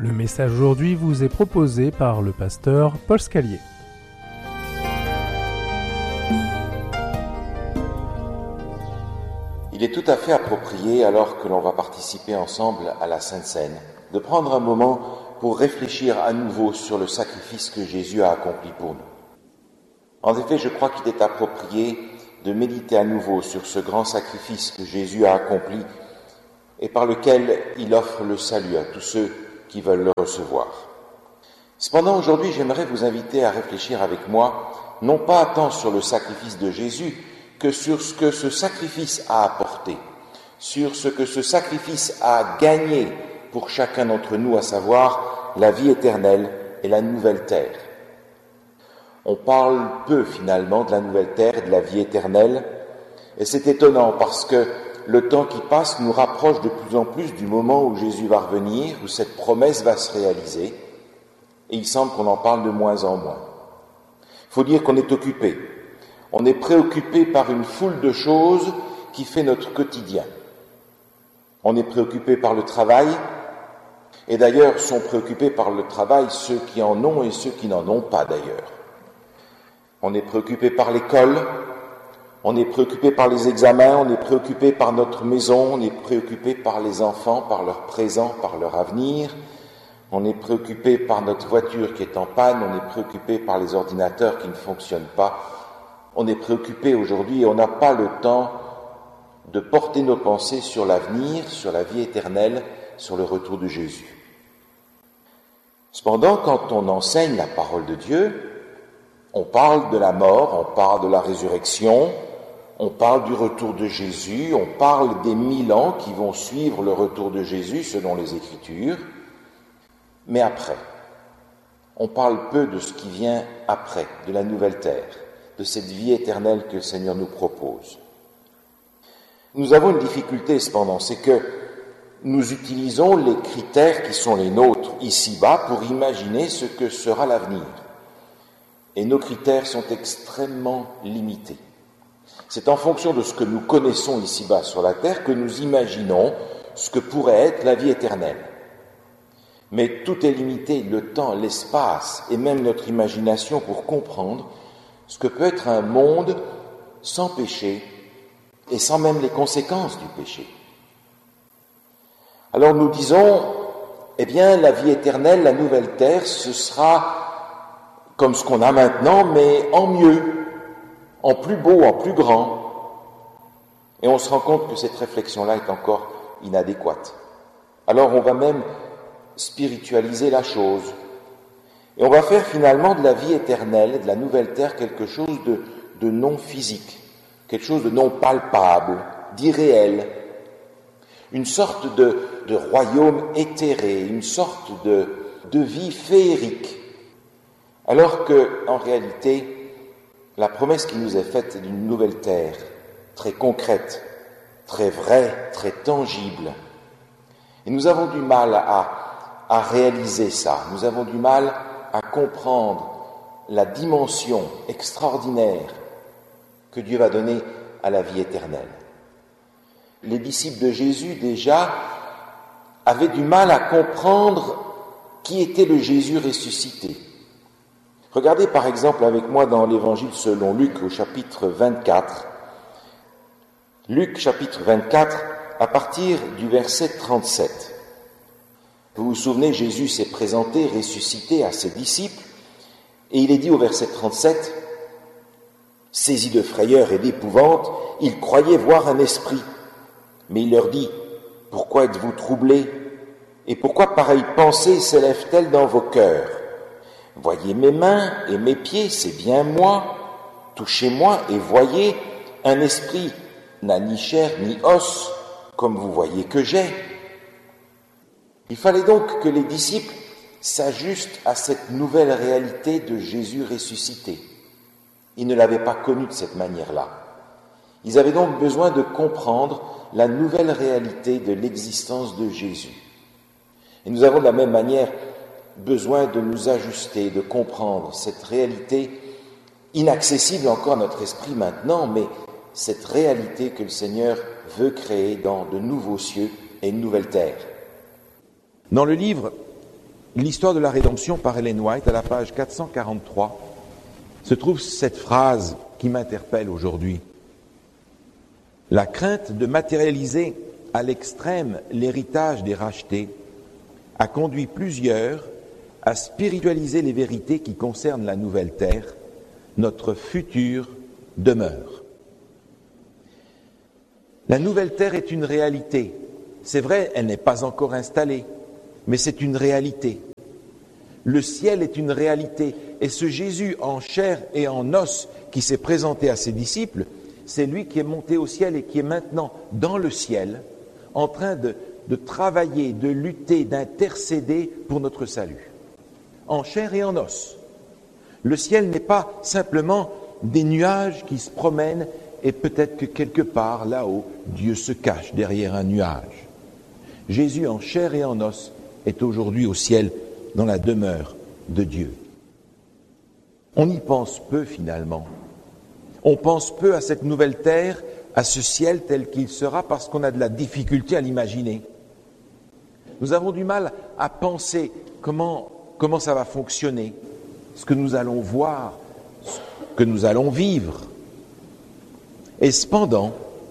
Le message aujourd'hui vous est proposé par le pasteur Paul Scalier. Il est tout à fait approprié, alors que l'on va participer ensemble à la Sainte Seine, de prendre un moment pour réfléchir à nouveau sur le sacrifice que Jésus a accompli pour nous. En effet, je crois qu'il est approprié de méditer à nouveau sur ce grand sacrifice que Jésus a accompli et par lequel il offre le salut à tous ceux qui veulent le recevoir. Cependant, aujourd'hui, j'aimerais vous inviter à réfléchir avec moi, non pas tant sur le sacrifice de Jésus, que sur ce que ce sacrifice a apporté, sur ce que ce sacrifice a gagné pour chacun d'entre nous, à savoir la vie éternelle et la nouvelle terre. On parle peu finalement de la nouvelle terre et de la vie éternelle, et c'est étonnant parce que le temps qui passe nous rapproche de plus en plus du moment où Jésus va revenir, où cette promesse va se réaliser, et il semble qu'on en parle de moins en moins. Il faut dire qu'on est occupé. On est préoccupé par une foule de choses qui fait notre quotidien. On est préoccupé par le travail, et d'ailleurs sont préoccupés par le travail ceux qui en ont et ceux qui n'en ont pas d'ailleurs. On est préoccupé par l'école, on est préoccupé par les examens, on est préoccupé par notre maison, on est préoccupé par les enfants, par leur présent, par leur avenir. On est préoccupé par notre voiture qui est en panne, on est préoccupé par les ordinateurs qui ne fonctionnent pas. On est préoccupé aujourd'hui et on n'a pas le temps de porter nos pensées sur l'avenir, sur la vie éternelle, sur le retour de Jésus. Cependant, quand on enseigne la parole de Dieu, on parle de la mort, on parle de la résurrection, on parle du retour de Jésus, on parle des 1000 ans qui vont suivre le retour de Jésus selon les Écritures. Mais après, on parle peu de ce qui vient après, de la nouvelle terre, de cette vie éternelle que le Seigneur nous propose. Nous avons une difficulté cependant, c'est que nous utilisons les critères qui sont les nôtres ici-bas pour imaginer ce que sera l'avenir. Et nos critères sont extrêmement limités. C'est en fonction de ce que nous connaissons ici-bas sur la terre que nous imaginons ce que pourrait être la vie éternelle. Mais tout est limité, le temps, l'espace et même notre imagination pour comprendre ce que peut être un monde sans péché et sans même les conséquences du péché. Alors nous disons, eh bien la vie éternelle, la nouvelle terre, ce sera comme ce qu'on a maintenant, mais en mieux, en plus beau, en plus grand. Et on se rend compte que cette réflexion-là est encore inadéquate. Alors on va même spiritualiser la chose. Et on va faire finalement de la vie éternelle, de la nouvelle terre, quelque chose de non physique, quelque chose de non palpable, d'irréel. Une sorte de royaume éthéré, une sorte de vie féerique. Alors que, en réalité, la promesse qui nous est faite est d'une nouvelle terre, très concrète, très vraie, très tangible. Et nous avons du mal à réaliser ça. Nous avons du mal à comprendre la dimension extraordinaire que Dieu va donner à la vie éternelle. Les disciples de Jésus, déjà, avaient du mal à comprendre qui était le Jésus ressuscité. Regardez par exemple avec moi dans l'Évangile selon Luc au chapitre 24. Luc chapitre 24 à partir du verset 37. Vous vous souvenez, Jésus s'est présenté, ressuscité à ses disciples et il est dit au verset 37, « Saisis de frayeur et d'épouvante, ils croyaient voir un esprit. Mais il leur dit, « Pourquoi êtes-vous troublés et pourquoi pareille pensée s'élève-t-elle dans vos cœurs ? Voyez mes mains et mes pieds, c'est bien moi. Touchez-moi et voyez, un esprit n'a ni chair ni os, comme vous voyez que j'ai. » Il fallait donc que les disciples s'ajustent à cette nouvelle réalité de Jésus ressuscité. Ils ne l'avaient pas connu de cette manière-là. Ils avaient donc besoin de comprendre la nouvelle réalité de l'existence de Jésus. Et nous avons de la même manière besoin de nous ajuster, de comprendre cette réalité inaccessible encore à notre esprit maintenant, mais cette réalité que le Seigneur veut créer dans de nouveaux cieux et une nouvelle terre. Dans le livre l'histoire de la rédemption par Ellen White, à la page 443, se trouve cette phrase qui m'interpelle aujourd'hui. La crainte de matérialiser à l'extrême l'héritage des rachetés a conduit plusieurs à spiritualiser les vérités qui concernent la nouvelle terre, notre future demeure. La nouvelle terre est une réalité. C'est vrai, elle n'est pas encore installée, mais c'est une réalité. Le ciel est une réalité. Et ce Jésus en chair et en os qui s'est présenté à ses disciples, c'est lui qui est monté au ciel et qui est maintenant dans le ciel, en train de travailler, de lutter, d'intercéder pour notre salut. En chair et en os. Le ciel n'est pas simplement des nuages qui se promènent et peut-être que quelque part là-haut, Dieu se cache derrière un nuage. Jésus en chair et en os est aujourd'hui au ciel dans la demeure de Dieu. On y pense peu finalement. On pense peu à cette nouvelle terre, à ce ciel tel qu'il sera parce qu'on a de la difficulté à l'imaginer. Nous avons du mal à penser comment ça va fonctionner, ce que nous allons voir, ce que nous allons vivre. Et cependant,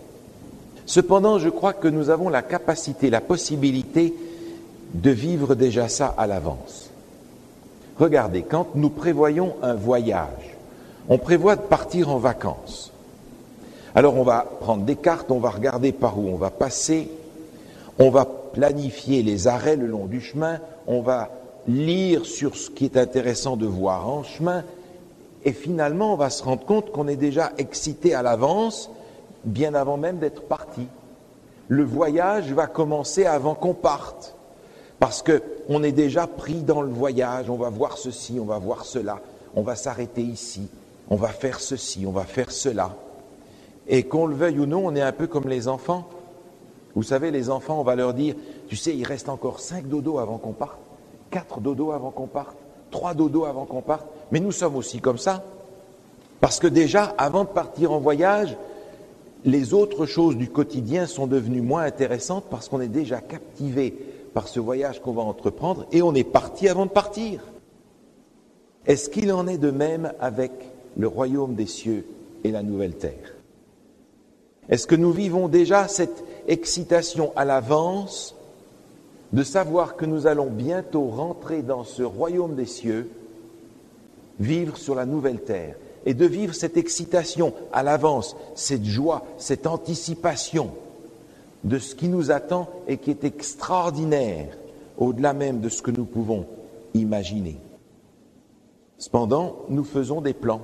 je crois que nous avons la capacité, la possibilité de vivre déjà ça à l'avance. Regardez, quand nous prévoyons un voyage, on prévoit de partir en vacances. Alors on va prendre des cartes, on va regarder par où on va passer, on va planifier les arrêts le long du chemin, on va lire sur ce qui est intéressant de voir en chemin, et finalement on va se rendre compte qu'on est déjà excité à l'avance, bien avant même d'être parti. Le voyage va commencer avant qu'on parte, parce qu'on est déjà pris dans le voyage, on va voir ceci, on va voir cela, on va s'arrêter ici, on va faire ceci, on va faire cela. Et qu'on le veuille ou non, on est un peu comme les enfants. Vous savez, les enfants, on va leur dire, tu sais, il reste encore 5 dodos avant qu'on parte, 4 dodos avant qu'on parte, 3 dodos avant qu'on parte. Mais nous sommes aussi comme ça. Parce que déjà, avant de partir en voyage, les autres choses du quotidien sont devenues moins intéressantes parce qu'on est déjà captivé par ce voyage qu'on va entreprendre et on est parti avant de partir. Est-ce qu'il en est de même avec le royaume des cieux et la nouvelle terre? Est-ce que nous vivons déjà cette excitation à l'avance de savoir que nous allons bientôt rentrer dans ce royaume des cieux, vivre sur la nouvelle terre, et de vivre cette excitation à l'avance, cette joie, cette anticipation de ce qui nous attend et qui est extraordinaire, au-delà même de ce que nous pouvons imaginer. Cependant, nous faisons des plans.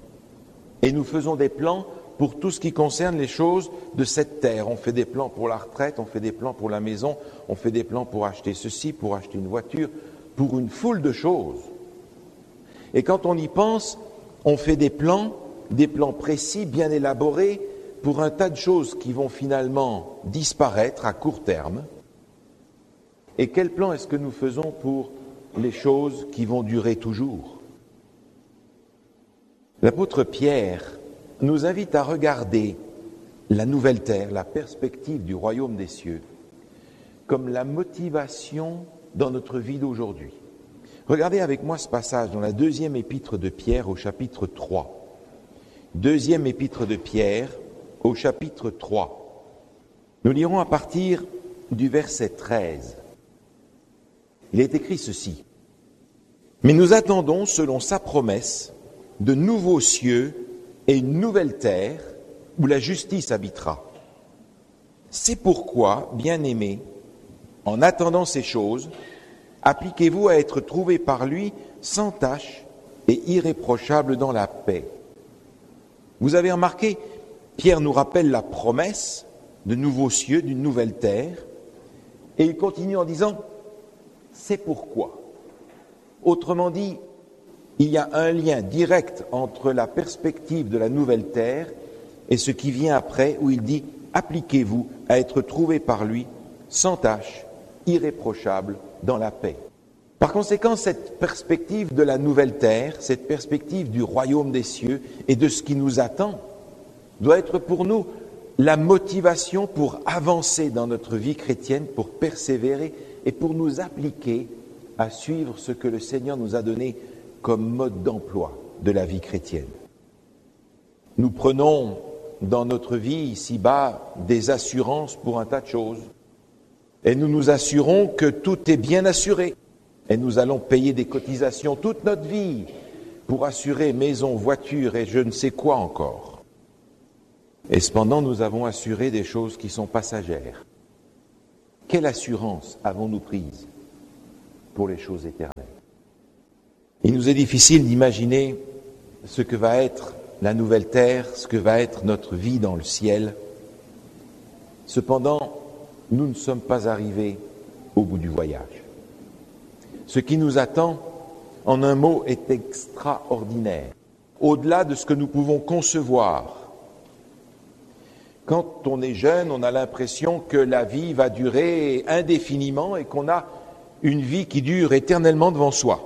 Et nous faisons des plans pour tout ce qui concerne les choses de cette terre. On fait des plans pour la retraite, on fait des plans pour la maison, on fait des plans pour acheter ceci, pour acheter une voiture, pour une foule de choses. Et quand on y pense, on fait des plans précis, bien élaborés, pour un tas de choses qui vont finalement disparaître à court terme. Et quel plan est-ce que nous faisons pour les choses qui vont durer toujours? L'apôtre Pierre nous invite à regarder la nouvelle terre, la perspective du royaume des cieux, comme la motivation dans notre vie d'aujourd'hui. Regardez avec moi ce passage dans la deuxième épître de Pierre au chapitre 3. Deuxième épître de Pierre au chapitre 3. Nous lirons à partir du verset 13. Il est écrit ceci. « Mais nous attendons, selon sa promesse, de nouveaux cieux et une nouvelle terre où la justice habitera. C'est pourquoi, bien-aimés, en attendant ces choses, appliquez-vous à être trouvés par lui sans tache et irréprochables dans la paix. » Vous avez remarqué, Pierre nous rappelle la promesse de nouveaux cieux, d'une nouvelle terre, et il continue en disant « c'est pourquoi ». Autrement dit, il y a un lien direct entre la perspective de la nouvelle terre et ce qui vient après, où il dit « appliquez-vous à être trouvés par lui sans tache, irréprochables dans la paix ». Par conséquent, cette perspective de la nouvelle terre, cette perspective du royaume des cieux et de ce qui nous attend, doit être pour nous la motivation pour avancer dans notre vie chrétienne, pour persévérer et pour nous appliquer à suivre ce que le Seigneur nous a donné comme mode d'emploi de la vie chrétienne. Nous prenons dans notre vie ici-bas des assurances pour un tas de choses. Et nous nous assurons que tout est bien assuré. Et nous allons payer des cotisations toute notre vie pour assurer maison, voiture et je ne sais quoi encore. Et cependant, nous avons assuré des choses qui sont passagères. Quelle assurance avons-nous prise pour les choses éternelles? Il nous est difficile d'imaginer ce que va être la nouvelle terre, ce que va être notre vie dans le ciel. Cependant, nous ne sommes pas arrivés au bout du voyage. Ce qui nous attend, en un mot, est extraordinaire, au-delà de ce que nous pouvons concevoir. Quand on est jeune, on a l'impression que la vie va durer indéfiniment et qu'on a une vie qui dure éternellement devant soi.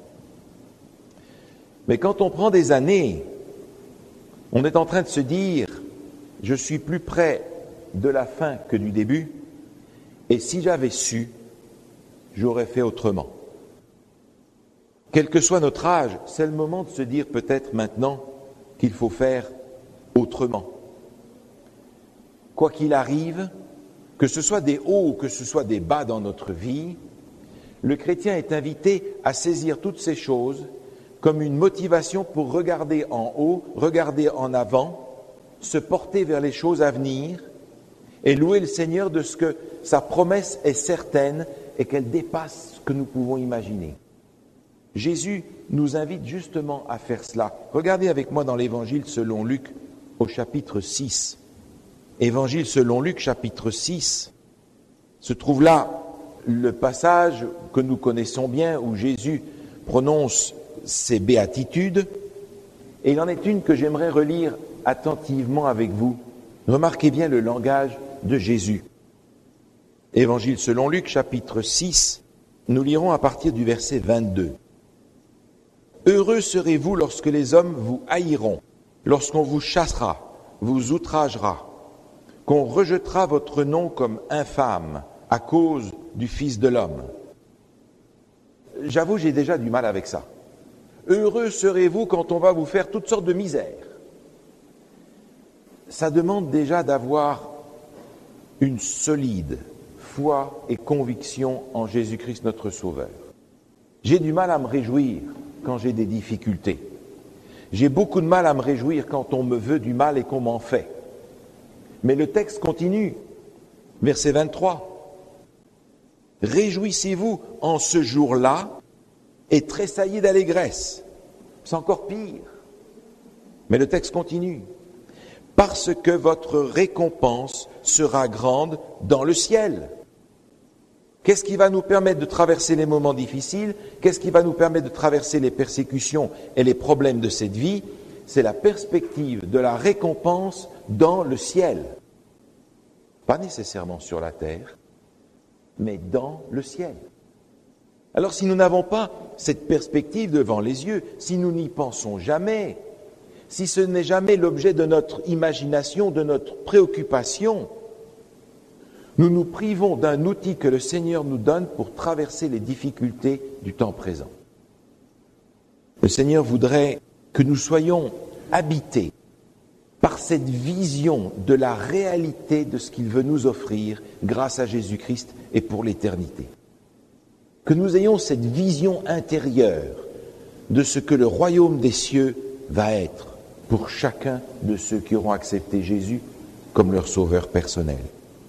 Mais quand on prend des années, on est en train de se dire « je suis plus près de la fin que du début, et si j'avais su, j'aurais fait autrement ». Quel que soit notre âge, c'est le moment de se dire peut-être maintenant qu'il faut faire autrement. Quoi qu'il arrive, que ce soit des hauts ou que ce soit des bas dans notre vie, le chrétien est invité à saisir toutes ces choses comme une motivation pour regarder en haut, regarder en avant, se porter vers les choses à venir et louer le Seigneur de ce que sa promesse est certaine et qu'elle dépasse ce que nous pouvons imaginer. Jésus nous invite justement à faire cela. Regardez avec moi dans l'Évangile selon Luc au chapitre 6. Évangile selon Luc chapitre 6, se trouve là le passage que nous connaissons bien où Jésus prononce ses béatitudes, et il en est une que j'aimerais relire attentivement avec vous. Remarquez bien le langage de Jésus. Évangile selon Luc, chapitre 6, nous lirons à partir du verset 22. « Heureux serez-vous lorsque les hommes vous haïront, lorsqu'on vous chassera, vous outragera, qu'on rejettera votre nom comme infâme à cause du Fils de l'homme. » J'avoue, j'ai déjà du mal avec ça. Heureux serez-vous quand on va vous faire toutes sortes de misères. Ça demande déjà d'avoir une solide foi et conviction en Jésus-Christ notre Sauveur. J'ai du mal à me réjouir quand j'ai des difficultés. J'ai beaucoup de mal à me réjouir quand on me veut du mal et qu'on m'en fait. Mais le texte continue, verset 23. « Réjouissez-vous en ce jour-là et tressaillez d'allégresse. » C'est encore pire. Mais le texte continue. « Parce que votre récompense sera grande dans le ciel. » Qu'est-ce qui va nous permettre de traverser les moments difficiles? Qu'est-ce qui va nous permettre de traverser les persécutions et les problèmes de cette vie? C'est la perspective de la récompense dans le ciel. Pas nécessairement sur la terre, mais dans le ciel. Alors si nous n'avons pas cette perspective devant les yeux, si nous n'y pensons jamais, si ce n'est jamais l'objet de notre imagination, de notre préoccupation, nous nous privons d'un outil que le Seigneur nous donne pour traverser les difficultés du temps présent. Le Seigneur voudrait que nous soyons habités par cette vision de la réalité de ce qu'il veut nous offrir grâce à Jésus-Christ et pour l'éternité. Que nous ayons cette vision intérieure de ce que le royaume des cieux va être pour chacun de ceux qui auront accepté Jésus comme leur sauveur personnel.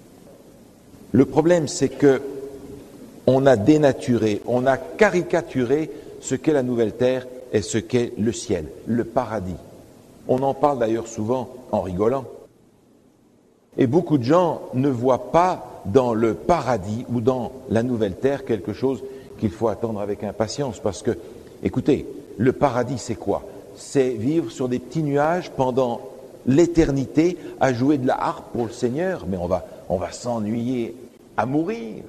Le problème, c'est que on a dénaturé, on a caricaturé ce qu'est la nouvelle terre et ce qu'est le ciel, le paradis. On en parle d'ailleurs souvent en rigolant. Et beaucoup de gens ne voient pas dans le paradis ou dans la nouvelle terre quelque chose qu'il faut attendre avec impatience. Parce que, écoutez, le paradis, c'est quoi? C'est vivre sur des petits nuages pendant l'éternité à jouer de la harpe pour le Seigneur, mais on va s'ennuyer à mourir.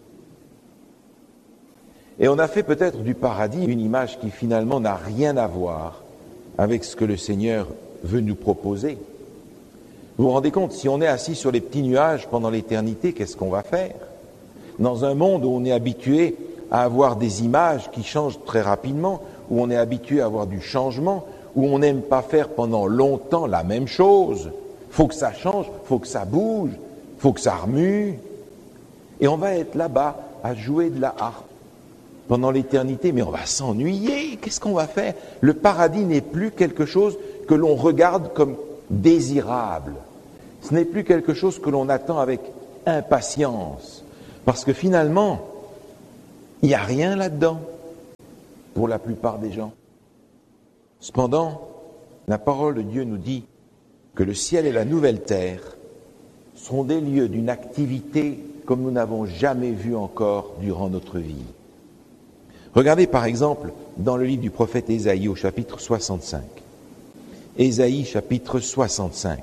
Et on a fait peut-être du paradis une image qui finalement n'a rien à voir avec ce que le Seigneur veut nous proposer. Vous vous rendez compte, si on est assis sur les petits nuages pendant l'éternité, qu'est-ce qu'on va faire? Dans un monde où on est habitué à avoir des images qui changent très rapidement, où on est habitué à avoir du changement, où on n'aime pas faire pendant longtemps la même chose. Faut que ça change, faut que ça bouge, faut que ça remue. Et on va être là-bas à jouer de la harpe pendant l'éternité, mais on va s'ennuyer. Qu'est-ce qu'on va faire? Le paradis n'est plus quelque chose que l'on regarde comme désirable. Ce n'est plus quelque chose que l'on attend avec impatience. Parce que finalement, il n'y a rien là-dedans pour la plupart des gens. Cependant, la parole de Dieu nous dit que le ciel et la nouvelle terre seront des lieux d'une activité comme nous n'avons jamais vu encore durant notre vie. Regardez par exemple dans le livre du prophète Ésaïe au chapitre 65. Ésaïe chapitre 65.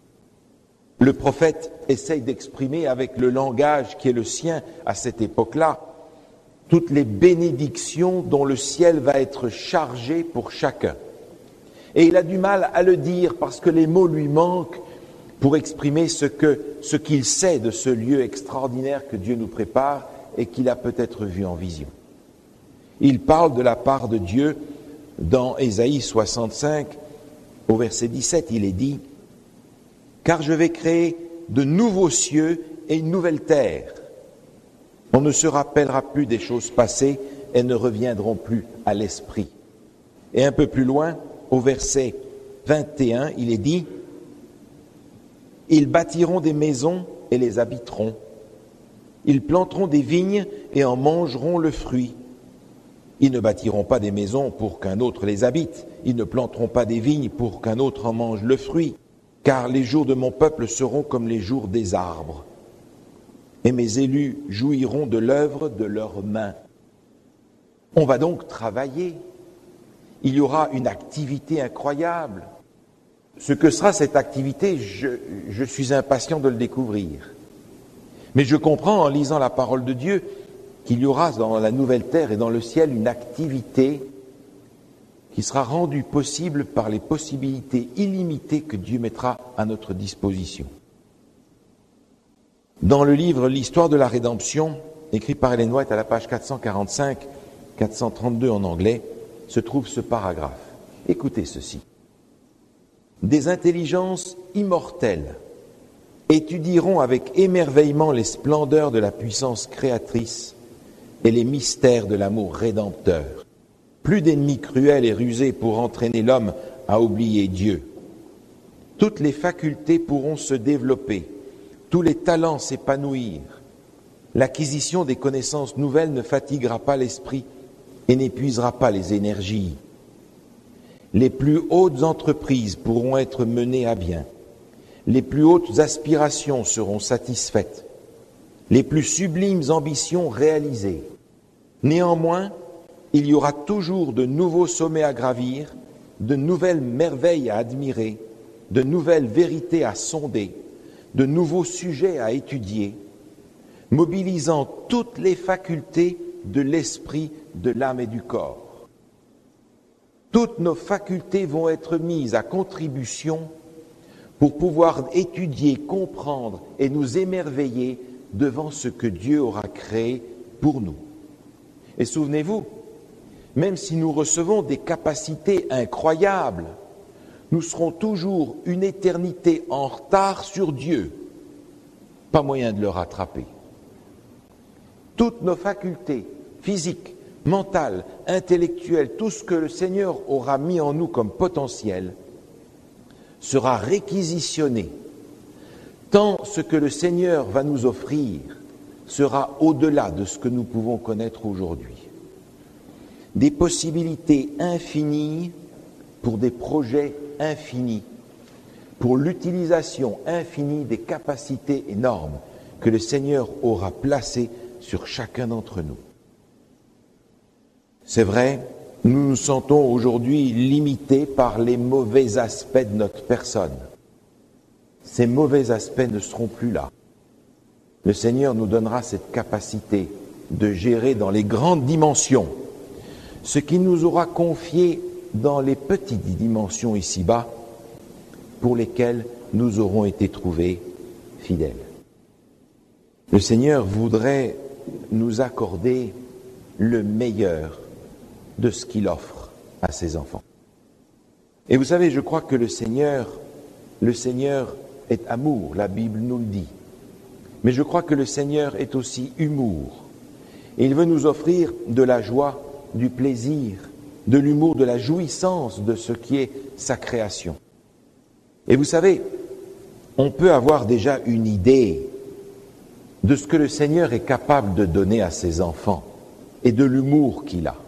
Le prophète essaye d'exprimer avec le langage qui est le sien à cette époque-là toutes les bénédictions dont le ciel va être chargé pour chacun. Et il a du mal à le dire parce que les mots lui manquent pour exprimer ce qu'il sait de ce lieu extraordinaire que Dieu nous prépare et qu'il a peut-être vu en vision. Il parle de la part de Dieu dans Ésaïe 65, au verset 17, il est dit « Car je vais créer de nouveaux cieux et une nouvelle terre. On ne se rappellera plus des choses passées et ne reviendront plus à l'esprit. » Et un peu plus loin, au verset 21, il est dit « Ils bâtiront des maisons et les habiteront. Ils planteront des vignes et en mangeront le fruit. Ils ne bâtiront pas des maisons pour qu'un autre les habite. Ils ne planteront pas des vignes pour qu'un autre en mange le fruit. Car les jours de mon peuple seront comme les jours des arbres. Et mes élus jouiront de l'œuvre de leurs mains. » On va donc travailler. Il y aura une activité incroyable. Ce que sera cette activité, je suis impatient de le découvrir. Mais je comprends en lisant la parole de Dieu qu'il y aura dans la nouvelle terre et dans le ciel une activité qui sera rendue possible par les possibilités illimitées que Dieu mettra à notre disposition. Dans le livre L'histoire de la rédemption, écrit par Ellen White à la page 445, 432 en anglais, se trouve ce paragraphe. Écoutez ceci. Des intelligences immortelles étudieront avec émerveillement les splendeurs de la puissance créatrice et les mystères de l'amour rédempteur. Plus d'ennemis cruels et rusés pour entraîner l'homme à oublier Dieu. Toutes les facultés pourront se développer, tous les talents s'épanouir. L'acquisition des connaissances nouvelles ne fatiguera pas l'esprit et n'épuisera pas les énergies. Les plus hautes entreprises pourront être menées à bien. Les plus hautes aspirations seront satisfaites. Les plus sublimes ambitions réalisées. Néanmoins, il y aura toujours de nouveaux sommets à gravir, de nouvelles merveilles à admirer, de nouvelles vérités à sonder, de nouveaux sujets à étudier, mobilisant toutes les facultés de l'esprit, de l'âme et du corps. Toutes nos facultés vont être mises à contribution pour pouvoir étudier, comprendre et nous émerveiller devant ce que Dieu aura créé pour nous. Et souvenez-vous, même si nous recevons des capacités incroyables, nous serons toujours une éternité en retard sur Dieu. Pas moyen de le rattraper. Toutes nos facultés physiques, mentales, intellectuelles, tout ce que le Seigneur aura mis en nous comme potentiel, sera réquisitionné. Tant ce que le Seigneur va nous offrir sera au-delà de ce que nous pouvons connaître aujourd'hui. Des possibilités infinies pour des projets infinis, pour l'utilisation infinie des capacités énormes que le Seigneur aura placées sur chacun d'entre nous. C'est vrai, nous nous sentons aujourd'hui limités par les mauvais aspects de notre personne. Ces mauvais aspects ne seront plus là. Le Seigneur nous donnera cette capacité de gérer dans les grandes dimensions ce qu'il nous aura confié dans les petites dimensions ici-bas pour lesquelles nous aurons été trouvés fidèles. Le Seigneur voudrait nous accorder le meilleur de ce qu'il offre à ses enfants. Et vous savez, je crois que le Seigneur est amour, la Bible nous le dit. Mais je crois que le Seigneur est aussi humour. Et il veut nous offrir de la joie, du plaisir, de l'humour, de la jouissance de ce qui est sa création. Et vous savez, on peut avoir déjà une idée de ce que le Seigneur est capable de donner à ses enfants et de l'humour qu'il a.